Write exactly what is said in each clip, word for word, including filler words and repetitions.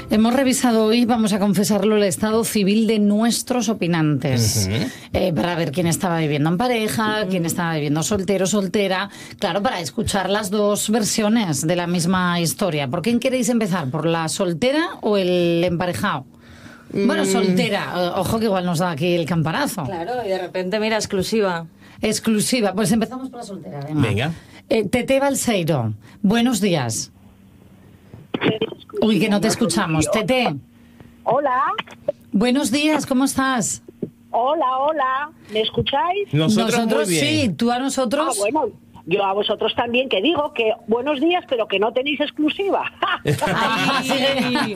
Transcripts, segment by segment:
Hemos revisado hoy, vamos a confesarlo, el estado civil de nuestros opinantes, uh-huh. eh, para ver quién estaba viviendo en pareja, uh-huh. quién estaba viviendo soltero, soltera, claro, para escuchar las dos versiones de la misma historia. ¿Por quién queréis empezar? ¿Por la soltera o el emparejado? Mm. Bueno, soltera, ojo que igual nos da aquí el campanazo. Claro, y de repente, mira, exclusiva. Exclusiva, pues empezamos por la soltera. Venga. Venga. Eh, Tete Balseiro, buenos días. Uy, que no te escuchamos. Tete. Hola. Buenos días, ¿cómo estás? Hola, hola. ¿Me escucháis? Nosotros, nosotros muy bien. Sí, tú a nosotros. Ah, bueno, yo a vosotros también, que digo que buenos días, pero que no tenéis exclusiva. Ay.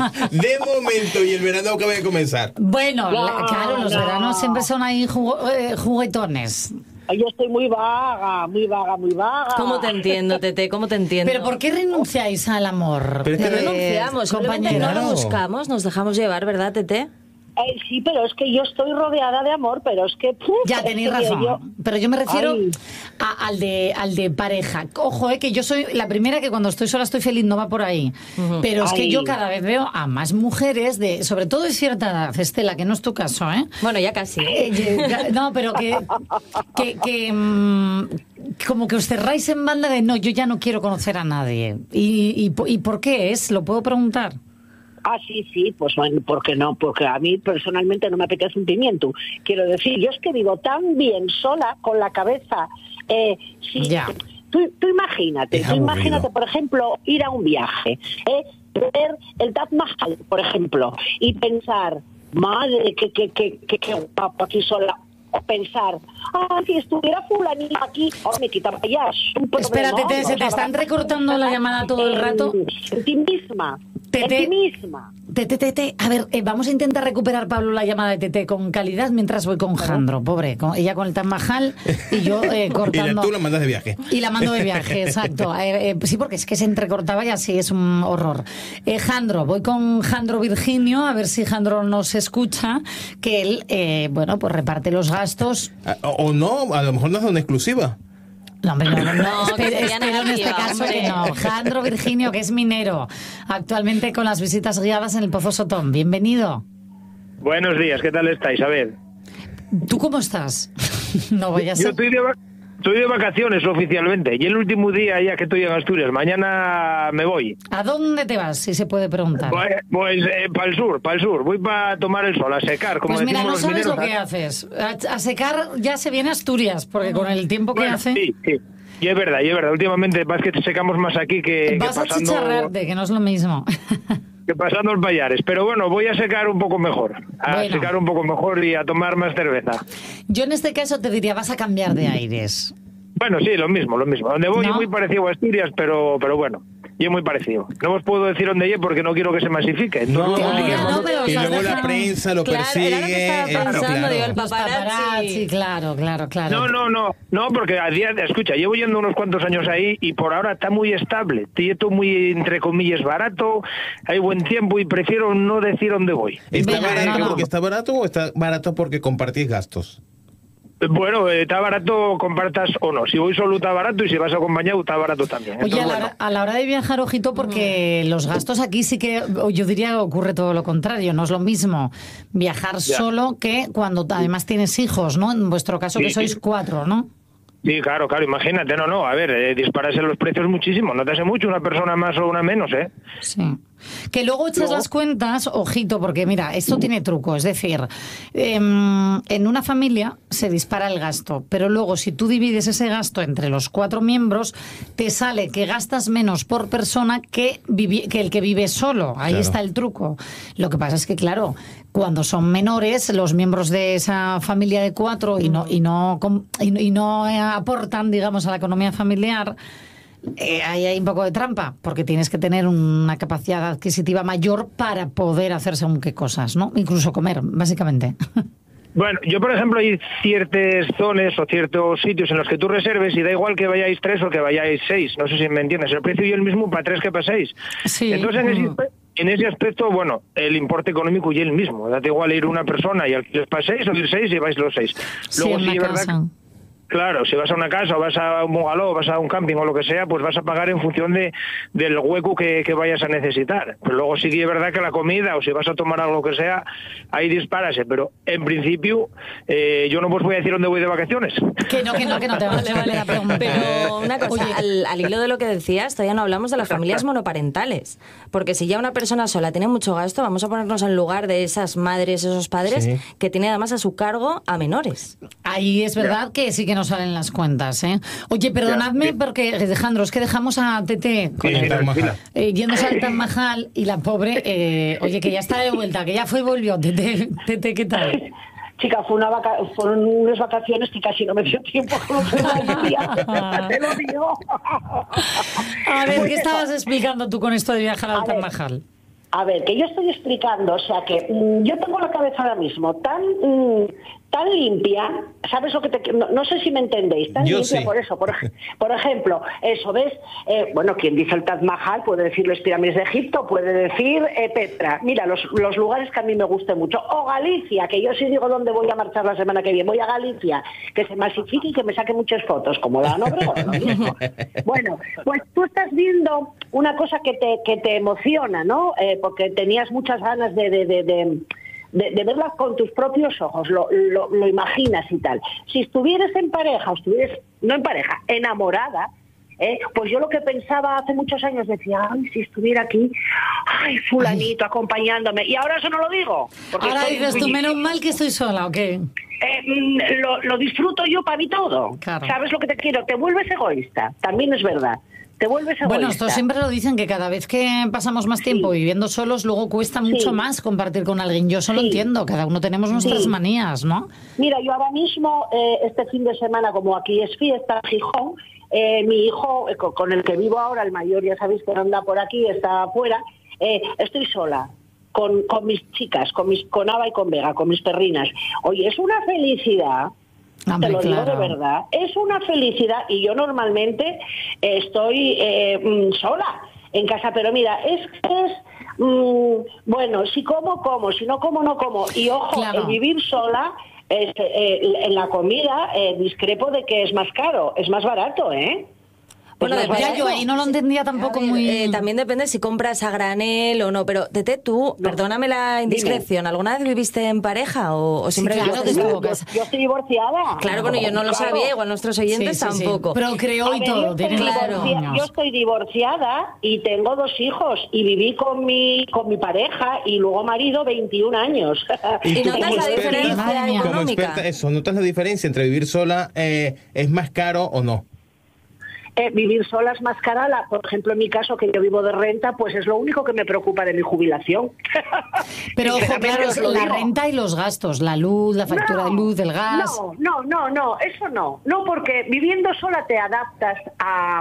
De momento, y el verano acaba de comenzar. Bueno, No, la, claro, los no. veranos siempre son ahí jugo, eh, juguetones. Yo estoy muy vaga, muy vaga, muy vaga. ¿Cómo te entiendo, Tete? ¿Cómo te entiendo? ¿Pero por qué renunciáis al amor? Pero es que No Eh, renunciamos, simplemente compañeros. no lo buscamos, nos dejamos llevar, ¿verdad, Tete? Eh, sí, pero es que yo estoy rodeada de amor, pero es que... Puf, Ya es tenéis que razón, yo- pero yo me refiero Ay. a- al de al de pareja. Ojo, eh, que yo soy la primera que cuando estoy sola estoy feliz, no va por ahí. Uh-huh. Pero es que Ay. yo cada vez veo a más mujeres, de sobre todo de cierta edad, Estela, que no es tu caso, ¿eh? Bueno, ya casi. ¿eh? Eh, ya- no, pero que, que, que mm, como que os cerráis en banda de no, yo ya no quiero conocer a nadie. ¿Y, y, y por qué es? ¿Lo puedo preguntar? Ah, sí, sí, pues bueno, ¿por qué no? Porque a mí personalmente no me apetece un pimiento. Quiero decir, yo es que vivo tan bien sola, con la cabeza... Eh, sí, Ya. Tú, tú imagínate, Es tú aburrido. imagínate, por ejemplo, ir a un viaje, ¿eh? Ver el Taj Mahal, por ejemplo, y pensar, madre, que que que que, que guapo aquí sola. O pensar, ah, si estuviera fulanita aquí, oh, me quita ya. es un problema, Espérate, te- ¿no? se te están recortando la llamada todo el rato. En, en ti misma, Tete. en ti misma. Tete, Tete, a ver, eh, vamos a intentar recuperar, Pablo, la llamada de Tete con calidad mientras voy con Jandro, pobre, con, ella con el Taj Mahal y yo eh, Y cortando. la- tú lo mandas de viaje. Y la mando de viaje, exacto. Eh, eh, sí, porque es que se entrecortaba y así es un horror. Eh, Jandro, voy con Jandro Virginio, a ver si Jandro nos escucha, que él, eh, bueno, pues reparte los gastos. Ah, O, o no, a lo mejor no es una exclusiva. No, hombre, no, no, no, No, que espero, sería espero en este negativa, caso hombre. que no. Jandro Virginio, que es minero, actualmente con las visitas guiadas en el Pozo Sotón. Bienvenido. Buenos días, ¿qué tal estáis? A ver, ¿Tú cómo estás? No vayas yo a... estoy de, va- estoy de vacaciones oficialmente y el último día ya que estoy en Asturias, mañana me voy. ¿A dónde te vas, si se puede preguntar? Pues, pues eh, para el sur, para el sur, voy para tomar el sol, a secar, como Pues mira, decimos no los sabes mineros. lo que haces. A, a secar ya se viene Asturias, porque con el tiempo que Bueno, hace... sí, sí. Y es verdad, y es verdad. Últimamente vas que secamos más aquí que, Vas que a pasando, chicharrarte, que no es lo mismo. que pasando el Payares. Pero bueno, voy a secar un poco mejor. A Bueno. secar un poco mejor y a tomar más cerveza. Yo en este caso te diría, vas a cambiar de aires. Bueno, sí, lo mismo, lo mismo. Donde voy ¿No? es muy parecido a Asturias, pero, pero bueno, y es muy parecido. No os puedo decir dónde es porque no quiero que se masifique. No, Entonces, no, sí que- no, no, pero y os has luego la dejado- prensa lo Claro, persigue. era lo que estaba eh, pensando, claro. digo, el Los paparazzi. paparazzi, claro, claro, claro. No, no, no, no, porque a día de, escucha, llevo yendo unos cuantos años ahí y por ahora está muy estable, todo muy, entre comillas, barato, hay buen tiempo y prefiero no decir dónde voy. ¿Está Venga, barato no, no. porque está barato o está barato porque compartís gastos? Bueno, eh, está barato, compartas o no. Si voy solo está barato y si vas acompañado está barato también. Oye, Entonces, a la, bueno. hora, a la hora de viajar, ojito, porque los gastos aquí sí que, o yo diría, ocurre todo lo contrario. No es lo mismo viajar Ya. solo que cuando además tienes hijos, ¿no? En vuestro caso, que Sí, sois sí. cuatro, ¿no? Sí, claro, claro, imagínate, no, no, a ver, eh, dispararse los precios muchísimo, no te hace mucho una persona más o una menos, ¿eh? Sí. Que luego echas Luego- las cuentas, ojito, porque mira, esto tiene truco. Es decir, em, en una familia se dispara el gasto, pero luego si tú divides ese gasto entre los cuatro miembros, te sale que gastas menos por persona que, vivi- que el que vive solo. Ahí Claro. está el truco. Lo que pasa es que, claro, cuando son menores, los miembros de esa familia de cuatro y no, y no, com- y no, y no eh, aportan, digamos, a la economía familiar. Eh, ahí hay un poco de trampa, porque tienes que tener una capacidad adquisitiva mayor para poder hacer según qué cosas, ¿no? Incluso comer, básicamente. Bueno, yo por ejemplo hay ciertas zonas o ciertos sitios en los que tú reserves y da igual que vayáis tres o que vayáis seis, no sé si me entiendes, el precio y el mismo para tres que para seis. Sí. Entonces en ese, Mm. en ese aspecto, bueno, el importe económico y el mismo, da igual ir una persona y alquiler para seis o ir seis y vais los seis. Sí, Luego en sí una es verdad casa. Claro, si vas a una casa o vas a un bungalow, vas a un camping o lo que sea, pues vas a pagar en función de del hueco que, que vayas a necesitar. Pero luego sí que es verdad que la comida, o si vas a tomar algo que sea, ahí dispárase. Pero en principio, eh, yo no os voy a decir dónde voy de vacaciones. Que no, que no, que no te vale, vale la pregunta. Pero una cosa, al, al hilo de lo que decías, todavía no hablamos de las familias monoparentales. Porque si ya una persona sola tiene mucho gasto, vamos a ponernos en lugar de esas madres, esos padres, sí, que tiene además a su cargo a menores. Ahí es verdad que sí que nos salen las cuentas, ¿eh? Oye, perdonadme, ya, porque, Alejandro, es que dejamos a Tete con sí, el, eh, yéndose al Taj Mahal y la pobre, eh, oye, que ya está de vuelta, que ya fue y volvió. Tete, Tete, ¿qué tal? Chica, fue una vaca fueron unas vacaciones que casi no me dio tiempo con lo que me te lo digo. A ver, ¿qué estabas explicando tú con esto de viajar al Taj Mahal? A ver, que yo estoy explicando, o sea que mmm, yo tengo la cabeza ahora mismo tan mmm, tan limpia, ¿sabes lo que te...? No, no sé si me entendéis, tan yo limpia sí. por eso, por, por ejemplo, eso, ¿ves? Eh, bueno, quien dice el Taj Mahal puede decir las pirámides de Egipto, puede decir eh, Petra. Mira, los, los lugares que a mí me gusten mucho. O Galicia, que yo sí digo dónde voy a marchar la semana que viene. Voy a Galicia, que se masifique y que me saque muchas fotos, como la Ana Obregón, lo mismo. Bueno, pues tú estás viendo una cosa que te, que te emociona, ¿no? Eh, porque tenías muchas ganas de... de, de, de De, de verlas con tus propios ojos, lo, lo, lo imaginas y tal. Si estuvieras en pareja, o estuvieras, no en pareja, enamorada, ¿eh? Pues yo lo que pensaba hace muchos años, decía, ay, si estuviera aquí, ay, fulanito, ay, acompañándome, y ahora eso no lo digo. Porque ahora dices tú, menos mal que estoy sola, ¿o qué? Eh, lo, lo disfruto yo para mí todo. Claro. ¿Sabes lo que te quiero? Te vuelves egoísta, también es verdad. Te vuelves egoísta. Bueno, esto siempre lo dicen, que cada vez que pasamos más tiempo sí. viviendo solos, luego cuesta mucho sí. más compartir con alguien. Yo solo sí. entiendo, cada uno tenemos nuestras sí. manías, ¿no? Mira, yo ahora mismo, eh, este fin de semana, como aquí es fiesta, Gijón, eh, mi hijo, eh, con el que vivo ahora, el mayor, ya sabéis que anda por aquí, está afuera, eh, estoy sola. Con, con mis chicas, con mis con Ava y con Vega, con mis perrinas. Oye, es una felicidad... Hombre, te lo digo claro. de verdad, es una felicidad, y yo normalmente estoy eh, sola en casa, pero mira, es que es, mmm, bueno, si como, como, si no como, no como, y ojo, claro. el vivir sola, es, eh, en la comida, eh, discrepo de que es más caro, es más barato, ¿eh? Bueno, ya yo ahí no lo entendía tampoco ver, muy... Eh, también depende si compras a granel o no, pero Tete, tú, no. perdóname la indiscreción, Dime. ¿alguna vez viviste en pareja o, o siempre... Sí, claro, desde yo, yo, yo estoy divorciada. Claro, bueno, yo no lo claro. sabía, igual nuestros oyentes sí, sí, tampoco. Sí. Pero creo y ver, todo, yo tienes claro. Yo estoy divorciada y tengo dos hijos y viví con mi con mi pareja y luego marido veintiún años. ¿Y, ¿Y notas la diferencia económica? Como experta, eso, ¿notas la diferencia entre vivir sola, eh, es más caro o no? Eh, vivir sola es más cara, la, por ejemplo, en mi caso, que yo vivo de renta, pues es lo único que me preocupa de mi jubilación. Pero, ojo, claro, la digo. renta y los gastos, la luz, la factura no, de luz, el gas... No, no, no, no, eso no. No, porque viviendo sola te adaptas a...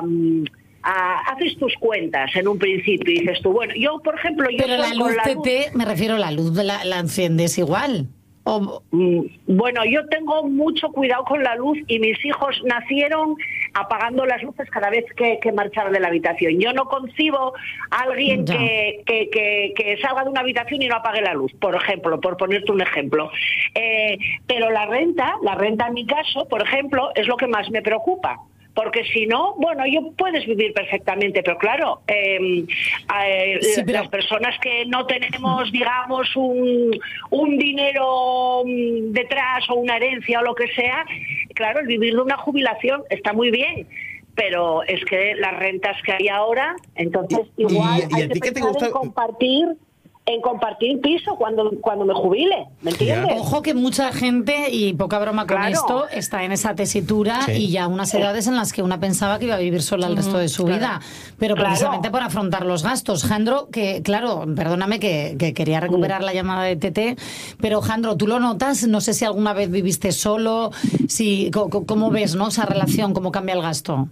a haces tus cuentas en un principio y dices tú, bueno, yo, por ejemplo... yo Pero la luz, la Tete, luz... me refiero a la luz, la, la enciendes igual... Oh. Bueno, yo tengo mucho cuidado con la luz y mis hijos nacieron apagando las luces cada vez que, que marchaban de la habitación. Yo no concibo a alguien que, que, que, que salga de una habitación y no apague la luz, por ejemplo, por ponerte un ejemplo. Eh, pero la renta, la renta en mi caso, por ejemplo, es lo que más me preocupa. Porque si no, bueno, yo puedes vivir perfectamente, pero claro, eh, eh, sí, pero... las personas que no tenemos, digamos, un, un dinero detrás o una herencia o lo que sea, claro, el vivir de una jubilación está muy bien, pero es que las rentas que hay ahora, entonces igual ¿Y, y hay que pensar gusta... en compartir... en compartir piso cuando cuando me jubile, ¿me entiendes? Ojo que mucha gente, y poca broma con claro. esto, está en esa tesitura sí. y ya unas edades en las que una pensaba que iba a vivir sola el resto de su claro. vida, pero claro. precisamente por afrontar los gastos. Jandro, que claro, perdóname que, que quería recuperar sí. la llamada de Tete, pero Jandro, ¿tú lo notas? No sé si alguna vez viviste solo, si ¿cómo ves, no, esa relación, cómo cambia el gasto?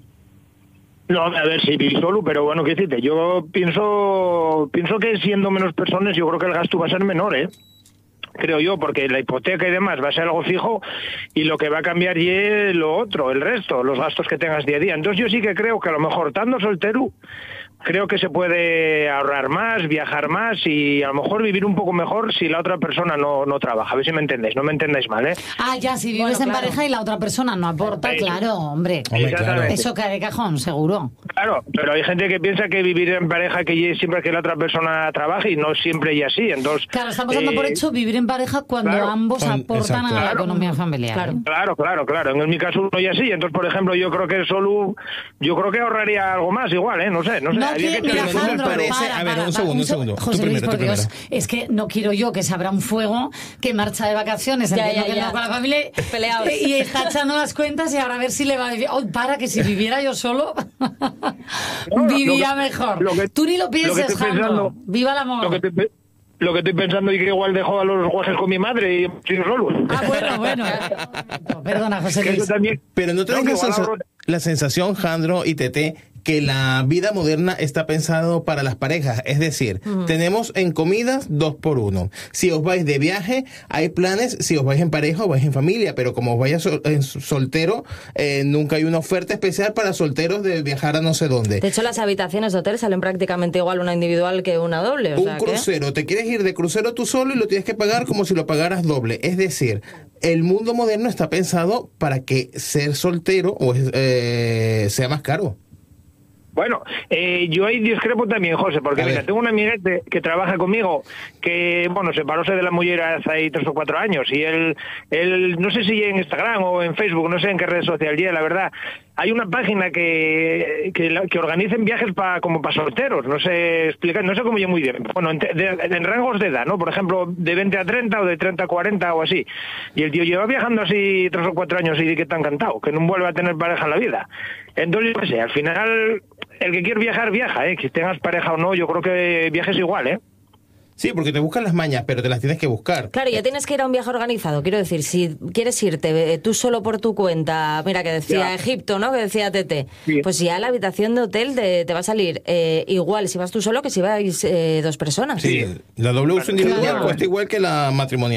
No, a ver, sí, viví solo, pero bueno, qué decirte, yo pienso pienso que siendo menos personas, yo creo que el gasto va a ser menor, ¿eh? Creo yo, porque la hipoteca y demás va a ser algo fijo y lo que va a cambiar es lo otro, el resto, los gastos que tengas día a día. Entonces yo sí que creo que a lo mejor estando soltero creo que se puede ahorrar más, viajar más y a lo mejor vivir un poco mejor si la otra persona no, no trabaja. A ver si me entendéis, no me entendáis mal, ¿eh? Ah, ya, si vives Bueno, en claro. pareja y la otra persona no aporta, Sí. claro, hombre. Hombre, claro. Eso cae de cajón, seguro. Claro, pero hay gente que piensa que vivir en pareja que siempre que la otra persona trabaje y no siempre y así, entonces... Claro, estamos dando eh, por hecho vivir en pareja cuando claro. ambos Con- aportan exacto. a la Claro. economía familiar. Claro. ¿eh? Claro, claro, claro. En mi caso uno y así. Entonces, por ejemplo, yo creo que solo... Yo creo que ahorraría algo más igual, ¿eh? No sé, no sé. No habría quiero, que mira, pero no me Jandro, parece- para, a ver, para, un para, segundo, un seg- segundo. Tú José Luis, primero, tú por Dios, primero. es que no quiero yo que se abra un fuego, que marcha de vacaciones, Ya, entiendo ya, que ya. no con la familia, Peleados. eh, y está echando las cuentas y ahora a ver si le va a decir, oh, para, que si viviera yo solo, lo vivía que- mejor. lo que- Tú ni lo lo que pienses, estoy Jandro. pensando- Viva el amor. Lo que estoy, pe- lo que estoy pensando y que igual dejo a los guajes con mi madre y estoy solo. Ah, bueno, bueno. Perdona, José Que Luis. eso también... Pero no te No, das que la, igual sensa- ahorro- la sensación, Jandro y Tete, que la vida moderna está pensado para las parejas. Es decir, tenemos en comidas dos por uno. Si os vais de viaje, hay planes, si os vais en pareja o vais en familia, pero como os vais sol- en soltero, eh, nunca hay una oferta especial para solteros de viajar a no sé dónde. De hecho, las habitaciones de hotel salen prácticamente igual una individual que una doble. O Un sea que- crucero, te quieres ir de crucero tú solo y lo tienes que pagar como si lo pagaras doble. Es decir, el mundo moderno está pensado para que ser soltero o, eh, sea más caro. Bueno, eh, yo ahí discrepo también, José, porque A mira, ver. tengo un amiguete que trabaja conmigo que, bueno, separóse de la mujer hace ahí tres o cuatro años y él, él, no sé si en Instagram o en Facebook, no sé en qué red social llega, la verdad, hay una página que que, la- que organicen viajes para como para solteros, no sé explicar, no sé cómo yo muy bien, bueno, en, te- de- en rangos de edad, ¿no? Por ejemplo, de veinte a treinta o de treinta a cuarenta o así. Y el tío lleva viajando así tres o cuatro años y dice que está encantado, que no vuelve a tener pareja en la vida. Entonces, yo qué sé, al final, el que quiere viajar, viaja, ¿eh? Que tengas pareja o no, yo creo que viajes igual, ¿eh? Sí, porque te buscan las mañas, pero te las tienes que buscar. Claro, ya tienes que ir a un viaje organizado. Quiero decir, si quieres irte eh, tú solo por tu cuenta, mira que decía Ya. Egipto, ¿no? Que decía Tete. Sí. Pues ya la habitación de hotel te, te va a salir eh, igual si vas tú solo que si vais eh, dos personas. Sí, la doble uso individual Claro. cuesta igual que la matrimonial.